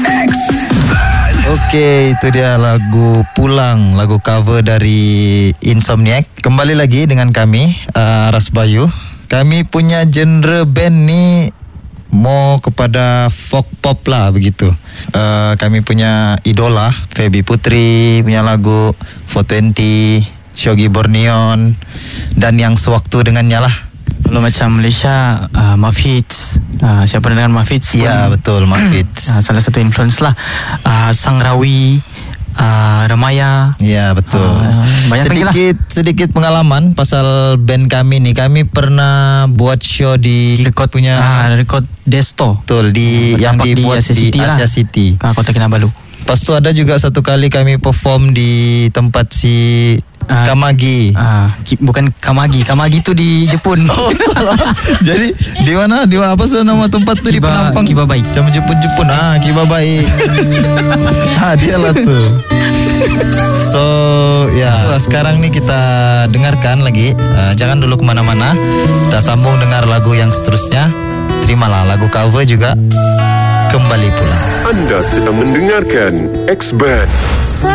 Oke, itu dia lagu Pulang, lagu cover dari Insomniac. Kembali lagi dengan kami, Ras Bayu. Kami punya genre band ni mau kepada folk pop lah begitu. Kami punya idola Feby Putri punya lagu 420, Shogi Borneon, dan yang sewaktu dengannya lah. Kalau macam Malaysia, Mafits, siapa dengar Mafits? Ya betul, Mafits. Salah satu influence lah. Sang Rawi, Ramaya. Ya betul. Banyak lagi lah. Sedikit pengalaman pasal band kami ni. Kami pernah buat show di Record punya Record Desto. Betul, yang dibuat di Asia City, Kota Kinabalu. Lepas tu ada juga satu kali kami perform di tempat si Kamagi. Bukan Kamagi tu di Jepun. Oh salah. Jadi di mana? Di apa nama tempat tu? Di Penampang. Kibabai. Macam Jepun. Kibabai. Dia lah tu. So ya, sekarang ni kita dengarkan lagi. Jangan dulu kemana-mana. Kita sambung dengar lagu yang seterusnya. Terimalah lagu cover juga. Kembali Pulang. Anda sedang mendengarkan X-Band.